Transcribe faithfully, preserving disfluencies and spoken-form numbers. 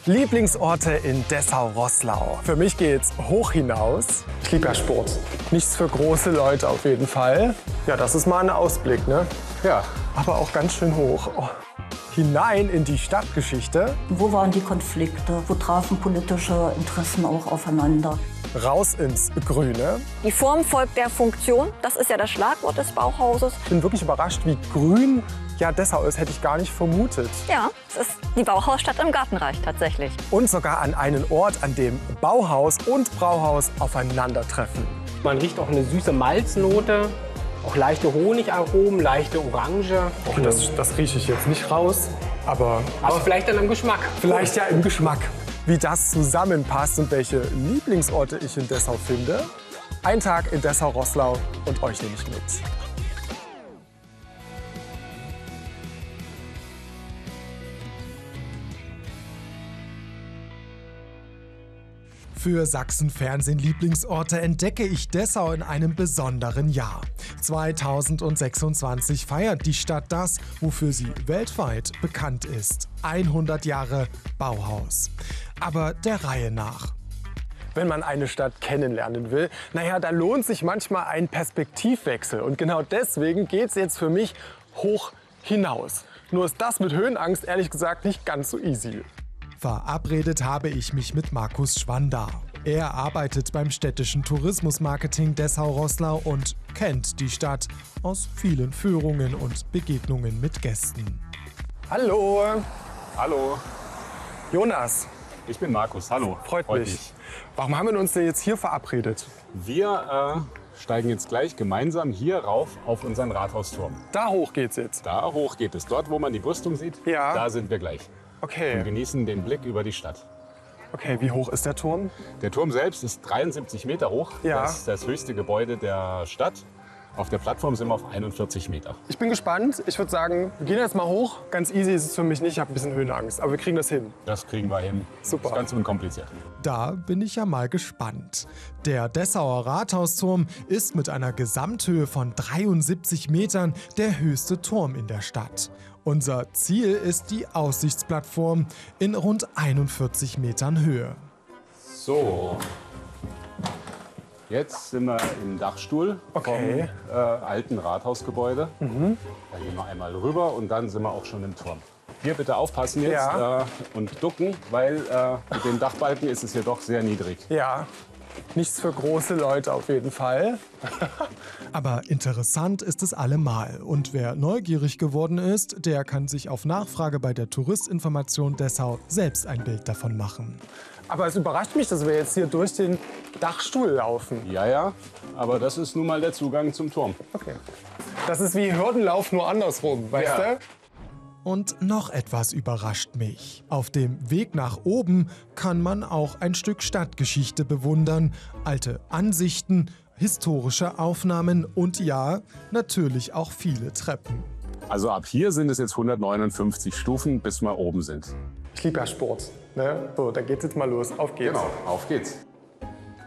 Lieblingsorte in Dessau-Roßlau. Für mich geht's hoch hinaus. Ich liebe ja Sport. Nichts für große Leute auf jeden Fall. Ja, das ist mal ein Ausblick, ne? Ja. Aber auch ganz schön hoch. Oh. Hinein in die Stadtgeschichte. Wo waren die Konflikte? Wo trafen politische Interessen auch aufeinander? Raus ins Grüne. Die Form folgt der Funktion. Das ist ja das Schlagwort des Bauhauses. Ich bin wirklich überrascht, wie grün ja Dessau ist. Hätte ich gar nicht vermutet. Ja, es ist die Bauhausstadt im Gartenreich tatsächlich. Und sogar an einen Ort, an dem Bauhaus und Brauhaus aufeinandertreffen. Man riecht auch eine süße Malznote, auch leichte Honigaromen, leichte Orange. Okay, das, das rieche ich jetzt nicht raus, aber, Aber vielleicht dann am Geschmack. vielleicht ja im Geschmack. Wie das zusammenpasst und welche Lieblingsorte ich in Dessau finde. Ein Tag in Dessau-Roßlau und euch nehme ich mit. Für Sachsen-Fernsehen Lieblingsorte entdecke ich Dessau in einem besonderen Jahr. zweitausendsechsundzwanzig feiert die Stadt das, wofür sie weltweit bekannt ist. hundert Jahre Bauhaus. Aber der Reihe nach. Wenn man eine Stadt kennenlernen will, naja, da lohnt sich manchmal ein Perspektivwechsel. Und genau deswegen geht es jetzt für mich hoch hinaus. Nur ist das mit Höhenangst ehrlich gesagt nicht ganz so easy. Verabredet habe ich mich mit Markus Schwander. Er arbeitet beim städtischen Tourismusmarketing Dessau-Roßlau und kennt die Stadt aus vielen Führungen und Begegnungen mit Gästen. Hallo, Hallo, Jonas. ich bin Markus. Hallo. Freut, mich. Warum haben wir uns denn jetzt hier verabredet? Wir äh, steigen jetzt gleich gemeinsam hier rauf auf unseren Rathausturm. Da hoch geht's jetzt. Da hoch geht es. Dort, wo man die Brüstung sieht, Ja. da sind wir gleich. Und Okay. genießen den Blick über die Stadt. Okay, wie hoch ist der Turm? Der Turm selbst ist dreiundsiebzig Meter hoch. Ja. Das ist das höchste Gebäude der Stadt. Auf der Plattform sind wir auf einundvierzig Meter. Ich bin gespannt. Ich würde sagen, wir gehen jetzt mal hoch. Ganz easy ist es für mich nicht. Ich habe ein bisschen Höhenangst. Aber wir kriegen das hin. Das kriegen wir hin. Super. Das ist ganz unkompliziert. Da bin ich ja mal gespannt. Der Dessauer Rathausturm ist mit einer Gesamthöhe von dreiundsiebzig Metern der höchste Turm in der Stadt. Unser Ziel ist die Aussichtsplattform in rund einundvierzig Metern Höhe. So. Jetzt sind wir im Dachstuhl Okay. vom äh, alten Rathausgebäude. Da gehen wir einmal rüber und dann sind wir auch schon im Turm. Hier bitte aufpassen jetzt Ja. äh, und ducken, weil äh, mit den Dachbalken ist es hier doch sehr niedrig. Ja, nichts für große Leute auf jeden Fall. Aber interessant ist es allemal. Und wer neugierig geworden ist, der kann sich auf Nachfrage bei der Touristinformation Dessau selbst ein Bild davon machen. Aber es überrascht mich, dass wir jetzt hier durch den Dachstuhl laufen. Ja, ja, aber das ist nun mal der Zugang zum Turm. Okay. Das ist wie Hürdenlauf, nur andersrum, weißt Ja. du? Und noch etwas überrascht mich. Auf dem Weg nach oben kann man auch ein Stück Stadtgeschichte bewundern, alte Ansichten, historische Aufnahmen und ja, natürlich auch viele Treppen. Also ab hier sind es jetzt hundertneunundfünfzig Stufen, bis wir oben sind. Ich liebe ja Sport. Ne? So, da geht's jetzt mal los. Auf geht's. Genau, auf geht's.